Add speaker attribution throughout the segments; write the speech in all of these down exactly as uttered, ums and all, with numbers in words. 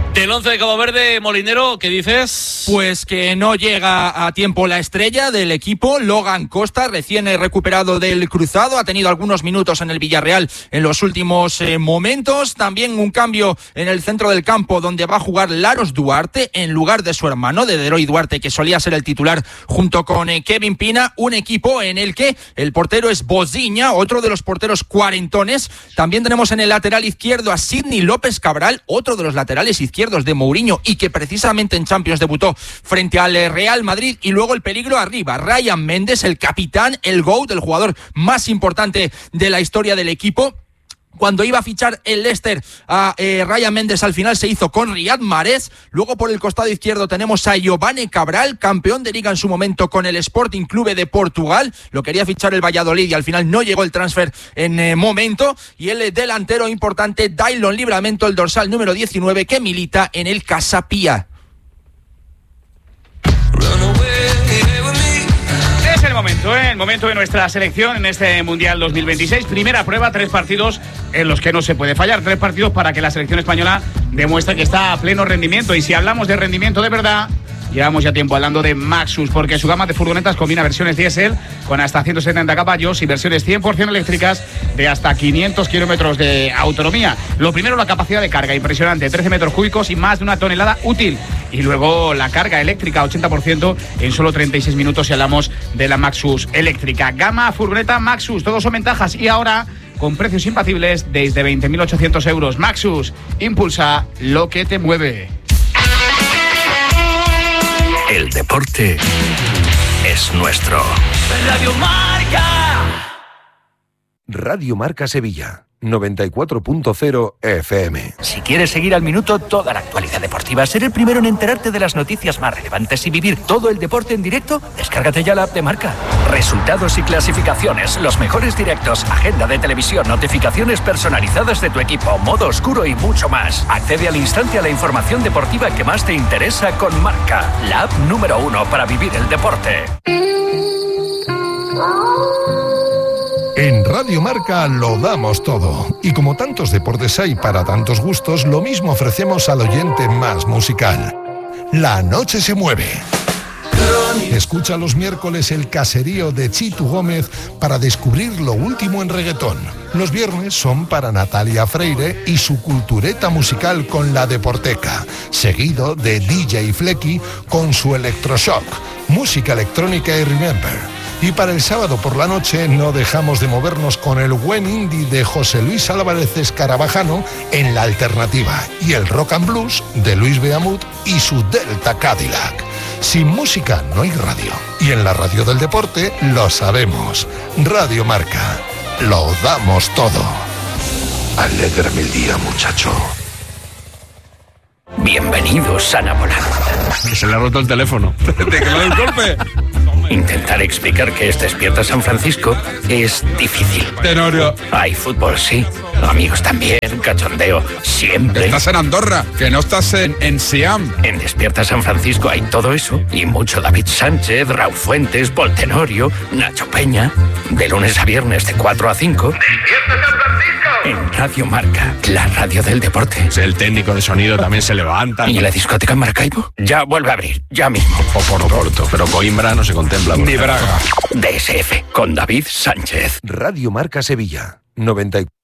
Speaker 1: Del once de Cabo Verde, Molinero, ¿qué dices?
Speaker 2: Pues que no llega a tiempo la estrella del equipo, Logan Costa, recién recuperado del cruzado, ha tenido algunos minutos en el Villarreal en los últimos eh, momentos. También un cambio en el centro del campo, donde va a jugar Laros Duarte en lugar de su hermano, de Deroy Duarte, que solía ser el titular junto con eh, Kevin Pina. Un equipo en el que el portero es Bociña, otro de los porteros cuarentones. También tenemos en el lateral izquierdo a Sidney López Cabral, otro de los laterales izquierdos de Mourinho y que precisamente en Champions debutó frente al Real Madrid. Y luego el peligro arriba, Ryan Méndez, el capitán, el GOAT, el jugador más importante de la historia del equipo. Cuando iba a fichar el Leicester a eh, Ryan Méndez, al final se hizo con Riyad Mahrez. Luego por el costado izquierdo tenemos a Giovanni Cabral, campeón de liga en su momento con el Sporting Clube de Portugal. Lo quería fichar el Valladolid y al final no llegó el transfer en eh, momento. Y el eh, delantero importante, Daylon Livramento, el dorsal número diecinueve, que milita en el Casa Pia.
Speaker 3: Es el momento, ¿eh? El momento de nuestra selección en este Mundial dos mil veintiséis. Primera prueba, tres partidos en los que no se puede fallar. Tres partidos para que la selección española demuestre que está a pleno rendimiento. Y si hablamos de rendimiento de verdad, llevamos ya tiempo hablando de Maxus, porque su gama de furgonetas combina versiones diésel con hasta ciento setenta caballos y versiones cien por ciento eléctricas de hasta quinientos kilómetros de autonomía. Lo primero, la capacidad de carga impresionante, trece metros cúbicos y más de una tonelada útil. Y luego la carga eléctrica, ochenta por ciento en solo treinta y seis minutos si hablamos de la Maxus eléctrica. Gama furgoneta Maxus, todos son ventajas y ahora con precios imbatibles desde veinte mil ochocientos euros. Maxus, impulsa lo que te mueve.
Speaker 4: El deporte es nuestro.
Speaker 5: Radio Marca.
Speaker 6: Radio Marca Sevilla, noventa y cuatro punto cero F M.
Speaker 4: Si quieres seguir al minuto toda la actualidad deportiva, ser el primero en enterarte de las noticias más relevantes y vivir todo el deporte en directo, descárgate ya la app de Marca. Resultados y clasificaciones, los mejores directos, agenda de televisión, notificaciones personalizadas de tu equipo, modo oscuro y mucho más. Accede al instante a la información deportiva que más te interesa con Marca, la app número uno para vivir el deporte.
Speaker 7: En Radio Marca lo damos todo. Y como tantos deportes hay para tantos gustos, lo mismo ofrecemos al oyente más musical. La noche se mueve. Escucha los miércoles el caserío de Chitu Gómez para descubrir lo último en reggaetón. Los viernes son para Natalia Freire y su cultureta musical con La Deporteca, seguido de D J Flecky con su Electroshock, música electrónica y Remember. Y para el sábado por la noche no dejamos de movernos con el buen indie de José Luis Álvarez Escarabajano en La Alternativa y el rock and blues de Luis Beamut y su Delta Cadillac. Sin música no hay radio. Y en la radio del deporte lo sabemos. Radio Marca. Lo damos todo.
Speaker 6: Alégrame el día, muchacho.
Speaker 4: Bienvenidos a Napoleón.
Speaker 8: Se le ha roto el teléfono. ¿De que me da el golpe?
Speaker 4: Intentar explicar qué es Despierta San Francisco es difícil.
Speaker 8: Tenorio.
Speaker 4: Hay fútbol, sí. Amigos también, cachondeo, siempre.
Speaker 8: Estás en Andorra, que no estás en, en Siam.
Speaker 4: En Despierta San Francisco hay todo eso y mucho David Sánchez, Raúl Fuentes, Paul Tenorio, Nacho Peña. De lunes a viernes de cuatro a cinco.
Speaker 5: ¡Despierta San Francisco!
Speaker 4: En Radio Marca, la radio del deporte.
Speaker 8: El técnico de sonido también se levanta.
Speaker 4: ¿Y la discoteca Maracaibo? Ya vuelve a abrir, ya mismo.
Speaker 8: Oporto, pero Coimbra no se contempla.
Speaker 4: Ni Braga. D S F, con David Sánchez.
Speaker 6: Radio Marca Sevilla, noventa y cuatro.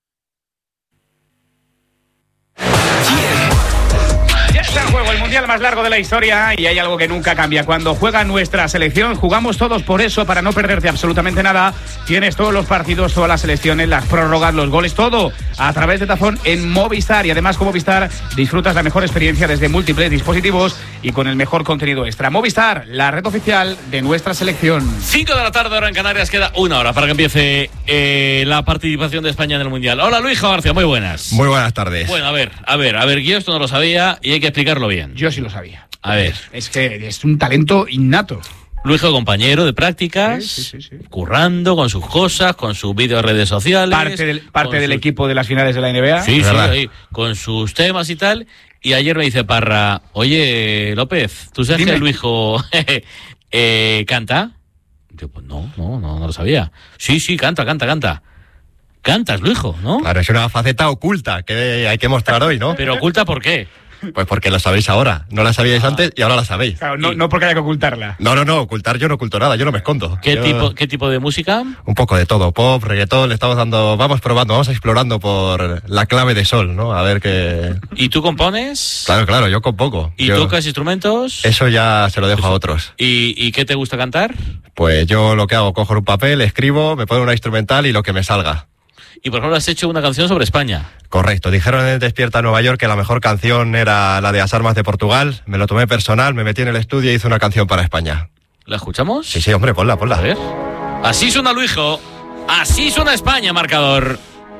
Speaker 3: Ya está en juego el mundial más largo de la historia y hay algo que nunca cambia. Cuando juega nuestra selección, jugamos todos por eso, para no perderte absolutamente nada. Tienes todos los partidos, todas las selecciones, las prórrogas, los goles, todo a través de Dazón en Movistar. Y además con Movistar disfrutas la mejor experiencia desde múltiples dispositivos y con el mejor contenido extra. Movistar, la red oficial de nuestra selección.
Speaker 1: cinco de la tarde, hora en Canarias, queda una hora para que empiece eh, la participación de España en el mundial. Hola Luis García, muy buenas.
Speaker 8: Muy buenas tardes.
Speaker 1: Bueno, a ver, a ver, a ver, yo esto no lo sabía y hay que explicarlo bien.
Speaker 3: Yo sí lo sabía.
Speaker 1: A ver.
Speaker 3: Es que es un talento innato.
Speaker 1: Luijo, compañero de prácticas,
Speaker 3: sí, sí, sí, sí.
Speaker 1: currando con sus cosas, con sus vídeos de redes sociales.
Speaker 3: Parte del, parte del
Speaker 1: sus...
Speaker 3: equipo de las finales de la N B A.
Speaker 1: Sí, sí, ahí, con sus temas y tal. Y ayer me dice Parra, oye, López, ¿tú sabes Dime. que Luijo eh, canta? Yo, pues no, no, no, no lo sabía. Sí, sí, canta, canta, canta. Cantas, Luijo, ¿no?
Speaker 9: Claro, es una faceta oculta que hay que mostrar hoy, ¿no?
Speaker 1: Pero oculta, ¿por qué?
Speaker 9: Pues porque la sabéis ahora. No la sabíais ah. antes y ahora la sabéis.
Speaker 3: Claro, no, no porque haya que ocultarla.
Speaker 9: No, no, no, ocultar yo no oculto nada, yo no me escondo.
Speaker 1: ¿Qué,
Speaker 9: yo...
Speaker 1: tipo, ¿Qué tipo de música?
Speaker 9: Un poco de todo, pop, reggaetón, le estamos dando, vamos probando, vamos explorando por la clave de sol, ¿no? A ver qué...
Speaker 1: ¿Y tú compones?
Speaker 9: Claro, claro, yo compongo.
Speaker 1: ¿Y
Speaker 9: yo...
Speaker 1: tocas instrumentos?
Speaker 9: Eso ya se lo dejo Eso. a otros.
Speaker 1: ¿Y, ¿Y qué te gusta cantar?
Speaker 9: Pues yo lo que hago, cojo un papel, escribo, me pongo una instrumental y lo que me salga.
Speaker 1: Y por ejemplo has hecho una canción sobre España.
Speaker 9: Correcto, dijeron en Despierta Nueva York que la mejor canción era la de As Armas de Portugal, me lo tomé personal, me metí en el estudio y hice una canción para España.
Speaker 1: ¿La escuchamos?
Speaker 9: Sí, sí, hombre, ponla, ponla.
Speaker 1: A ver. Así suena Luijo, así suena España, marcador.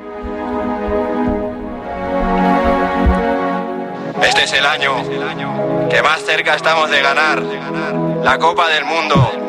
Speaker 9: Este es el año que más cerca estamos de ganar la Copa del Mundo.